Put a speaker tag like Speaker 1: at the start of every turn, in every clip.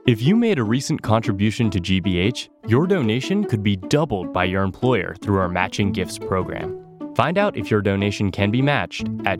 Speaker 1: If you made a recent contribution to GBH, your donation could be doubled by your employer through our Matching Gifts program. Find out if your donation can be matched at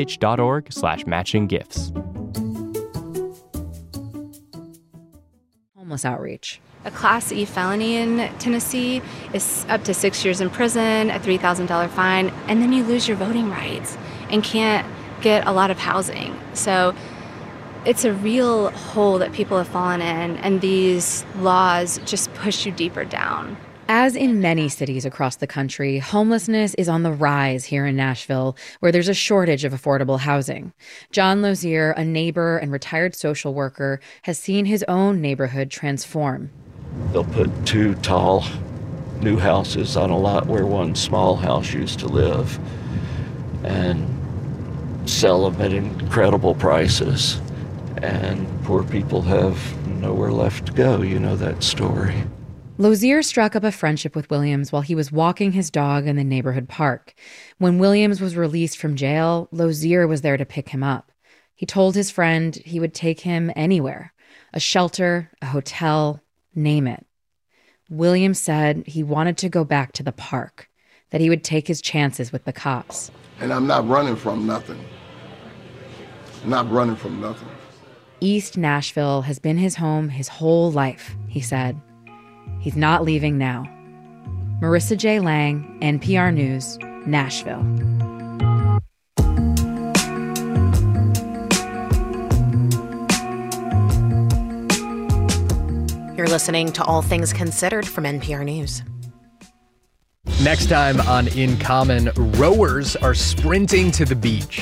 Speaker 1: gbh.org/matching-gifts.
Speaker 2: Homeless outreach.
Speaker 3: A Class E felony in Tennessee is up to 6 years in prison, a $3,000 fine, and then you lose your voting rights and can't get a lot of housing. So it's a real hole that people have fallen in, and these laws just push you deeper down.
Speaker 2: As in many cities across the country, homelessness is on the rise here in Nashville, where there's a shortage of affordable housing. John Lozier, a neighbor and retired social worker, has seen his own neighborhood transform.
Speaker 4: They'll put 2 tall new houses on a lot where one small house used to live and sell them at incredible prices. And poor people have nowhere left to go. You know that story.
Speaker 2: Lozier struck up a friendship with Williams while he was walking his dog in the neighborhood park. When Williams was released from jail, Lozier was there to pick him up. He told his friend he would take him anywhere, a shelter, a hotel, name it. Williams said he wanted to go back to the park, that he would take his chances with the cops.
Speaker 5: And I'm not running from nothing. I'm not running from nothing.
Speaker 2: East Nashville has been his home his whole life, he said. He's not leaving now. Marissa J. Lang, NPR News, Nashville.
Speaker 6: You're listening to All Things Considered from NPR News.
Speaker 7: Next time on In Common, rowers are sprinting to the beach.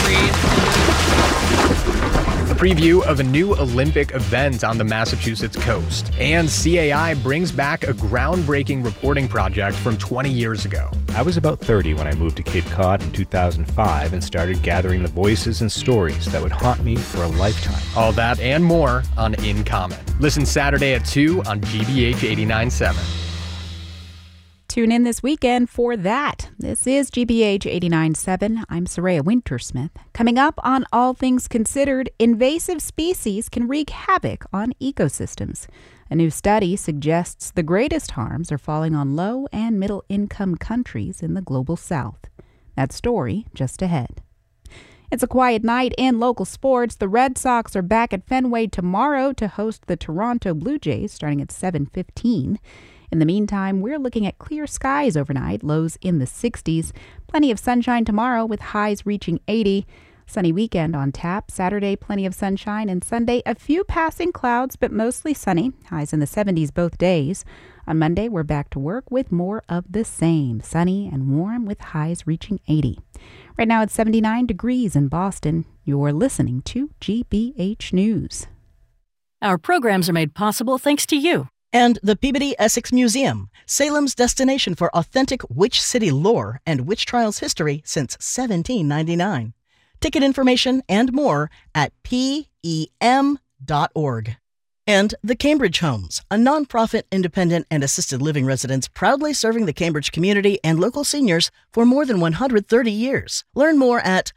Speaker 7: A preview of a new Olympic event on the Massachusetts coast. And CAI brings back a groundbreaking reporting project from 20 years ago.
Speaker 8: I was about 30 when I moved to Cape Cod in 2005 and started gathering the voices and stories that would haunt me for a lifetime.
Speaker 7: All that and more on In Common. Listen Saturday at 2 on GBH 89.7.
Speaker 9: Tune in this weekend for that. This is GBH 89.7. I'm Soraya Wintersmith. Coming up on All Things Considered, invasive species can wreak havoc on ecosystems. A new study suggests the greatest harms are falling on low and middle income countries in the global south. That story just ahead. It's a quiet night in local sports. The Red Sox are back at Fenway tomorrow to host the Toronto Blue Jays starting at 7:15. In the meantime, we're looking at clear skies overnight, lows in the 60s. Plenty of sunshine tomorrow with highs reaching 80. Sunny weekend on tap. Saturday, plenty of sunshine, and Sunday, a few passing clouds, but mostly sunny. Highs in the 70s both days. On Monday, we're back to work with more of the same. Sunny and warm with highs reaching 80. Right now it's 79 degrees in Boston. You're listening to GBH News.
Speaker 10: Our programs are made possible thanks to you.
Speaker 11: And the Peabody Essex Museum, Salem's destination for authentic witch city lore and witch trials history since 1799. Ticket information and more at PEM.org. And the Cambridge Homes, a nonprofit, independent, and assisted living residence proudly serving the Cambridge community and local seniors for more than 130 years. Learn more at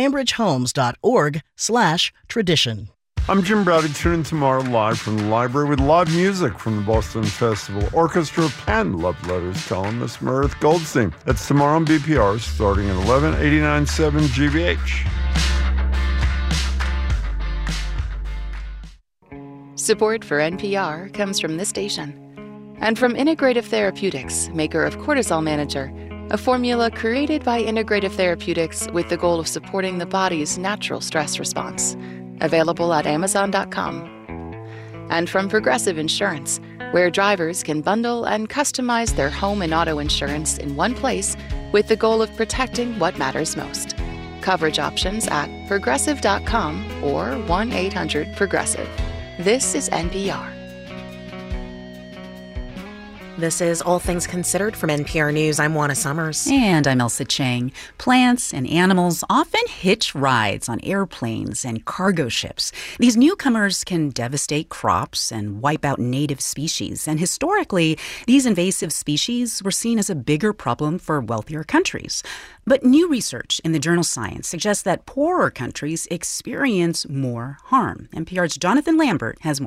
Speaker 11: thecambridgehomes.org/tradition.
Speaker 12: I'm Jim Browdy. Tune in tomorrow live from the library with live music from the Boston Festival Orchestra and Love Letters columnist Meredith Goldstein. That's tomorrow on BPR starting at 11, 89.7 GBH.
Speaker 13: Support for NPR comes from this station and from Integrative Therapeutics, maker of Cortisol Manager, a formula created by Integrative Therapeutics with the goal of supporting the body's natural stress response. Available at Amazon.com. And from Progressive Insurance, where drivers can bundle and customize their home and auto insurance in one place with the goal of protecting what matters most. Coverage options at Progressive.com or 1-800-PROGRESSIVE. This is NPR.
Speaker 6: This is All Things Considered from NPR News. I'm Juana Summers.
Speaker 10: And I'm Elsa Chang. Plants and animals often hitch rides on airplanes and cargo ships. These newcomers can devastate crops and wipe out native species. And historically, these invasive species were seen as a bigger problem for wealthier countries. But new research in the journal Science suggests that poorer countries experience more harm. NPR's Jonathan Lambert has more.